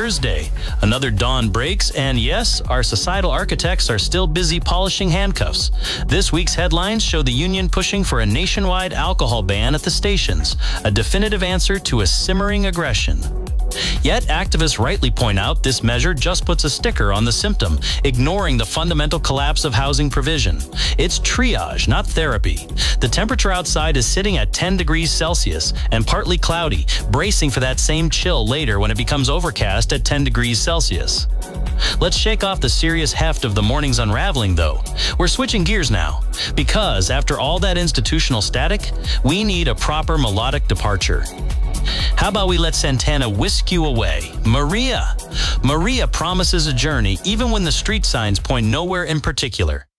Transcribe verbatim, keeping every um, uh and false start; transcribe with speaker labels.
Speaker 1: Thursday. Another dawn breaks, and yes, our societal architects are still busy polishing handcuffs. This week's headlines show the union pushing for a nationwide alcohol ban at the stations, a definitive answer to a simmering aggression. Yet, activists rightly point out this measure just puts a sticker on the symptom, ignoring the fundamental collapse of housing provision. It's triage, not therapy. The temperature outside is sitting at ten degrees Celsius and partly cloudy, bracing for that same chill later when it becomes overcast at ten degrees Celsius. Let's shake off the serious heft of the morning's unraveling, though. We're switching gears now, because after all that institutional static, we need a proper melodic departure. How about we let Santana whisk you away? Maria! Maria promises a journey even when the street signs point nowhere in particular.